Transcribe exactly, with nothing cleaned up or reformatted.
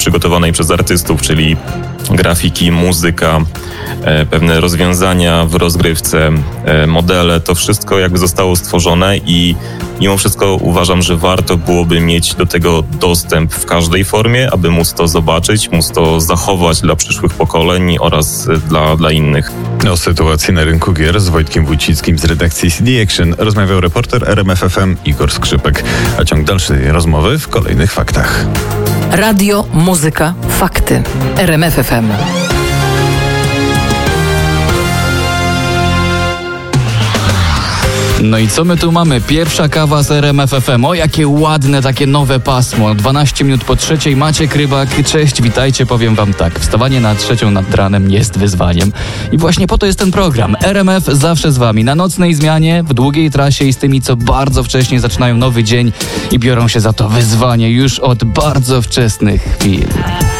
przygotowanej przez artystów, czyli grafiki, muzyka, pewne rozwiązania w rozgrywce, modele, to wszystko jakby zostało stworzone i mimo wszystko uważam, że warto byłoby mieć do tego dostęp w każdej formie, aby móc to zobaczyć, móc to zachować dla przyszłych pokoleń oraz dla, dla innych. O sytuacji na rynku gier z Wojtkiem Wójcickim z redakcji C D Action rozmawiał reporter R M F F M Igor Skrzypek. A ciąg dalszej rozmowy w kolejnych faktach. Radio, muzyka, fakty. R M F F M. No i co my tu mamy? Pierwsza kawa z R M F F M. O, jakie ładne, takie nowe pasmo. dwanaście minut po trzeciej. Maciek Rybak. Cześć, witajcie. Powiem wam tak. Wstawanie na trzecią nad ranem jest wyzwaniem. I właśnie po to jest ten program. R M F zawsze z wami. Na nocnej zmianie, w długiej trasie i z tymi, co bardzo wcześnie zaczynają nowy dzień i biorą się za to wyzwanie już od bardzo wczesnych chwil.